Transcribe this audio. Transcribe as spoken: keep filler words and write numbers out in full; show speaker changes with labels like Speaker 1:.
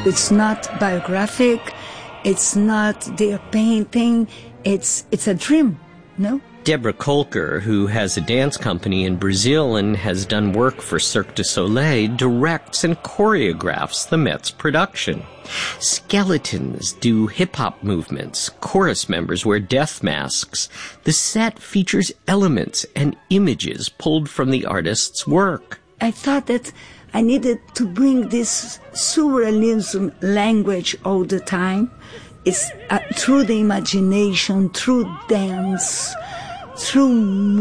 Speaker 1: It's not biographic. It's not their painting. It's it's a dream, no?
Speaker 2: Deborah Kolker, who has a dance company in Brazil and has done work for Cirque du Soleil, directs and choreographs the Met's production. Skeletons do hip-hop movements. Chorus members wear death masks. The set features elements and images pulled from the artist's work.
Speaker 1: I thought that I needed to bring this surrealism language all the time. It's uh, through the imagination, through dance, through